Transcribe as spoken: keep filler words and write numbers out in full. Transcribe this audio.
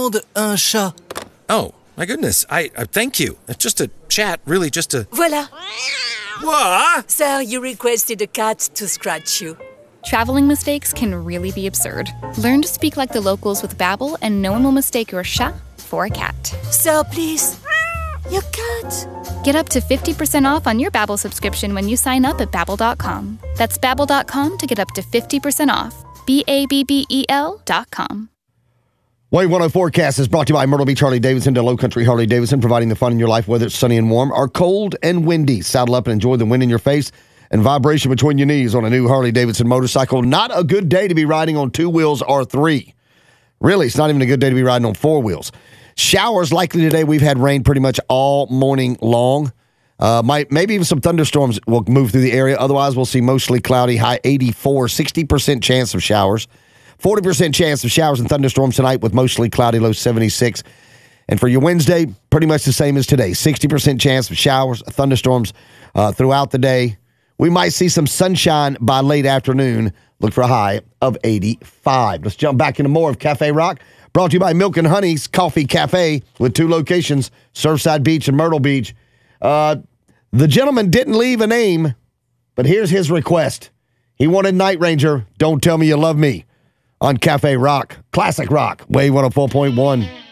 demande un chat. Oh, my goodness. I, I thank you. It's just a chat, really just a... Voila. What? Sir, you requested a cat to scratch you. Traveling mistakes can really be absurd. Learn to speak like the locals with Babbel, and no one will mistake your chat for a cat. Sir, please. Your cat. Get up to fifty percent off on your Babbel subscription when you sign up at Babbel dot com. That's Babbel dot com to get up to fifty percent off. B A B B E L dot com. Wave one oh forecast is brought to you by Myrtle Beach Harley-Davidson to Low Country Harley-Davidson, providing the fun in your life, whether it's sunny and warm or cold and windy. Saddle up and enjoy the wind in your face and vibration between your knees on a new Harley-Davidson motorcycle. Not a good day to be riding on two wheels or three. Really, it's not even a good day to be riding on four wheels. Showers likely today. We've had rain pretty much all morning long. Uh, might maybe even some thunderstorms will move through the area. Otherwise, we'll see mostly cloudy, high eighty-four, sixty percent chance of showers. forty percent chance of showers and thunderstorms tonight with mostly cloudy, low seventy-six. And for your Wednesday, pretty much the same as today. sixty percent chance of showers, thunderstorms uh, throughout the day. We might see some sunshine by late afternoon. Look for a high of eighty-five. Let's jump back into more of Cafe Rock. Brought to you by Milk and Honey's Coffee Cafe with two locations, Surfside Beach and Myrtle Beach. Uh, the gentleman didn't leave a name, but here's his request. He wanted Night Ranger, Don't Tell Me You Love Me, on Cafe Rock. Classic Rock, Wave one oh four point one.